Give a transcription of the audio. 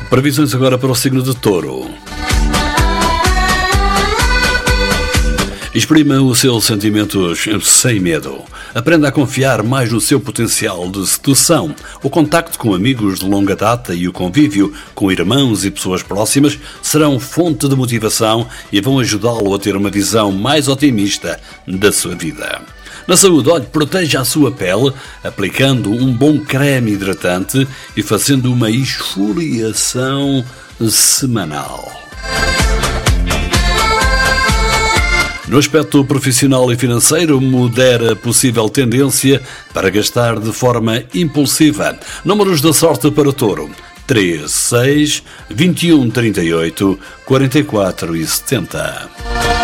Previsões agora para o signo de Touro. Exprima os seus sentimentos sem medo. Aprenda a confiar mais no seu potencial de sedução. O contacto com amigos de longa data e o convívio com irmãos e pessoas próximas serão fonte de motivação e vão ajudá-lo a ter uma visão mais otimista da sua vida. Na saúde, proteja a sua pele aplicando um bom creme hidratante e fazendo uma esfoliação semanal. No aspecto profissional e financeiro, modera a possível tendência para gastar de forma impulsiva. Números da sorte para Touro: 3, 6, 21, 38, 44 e 70.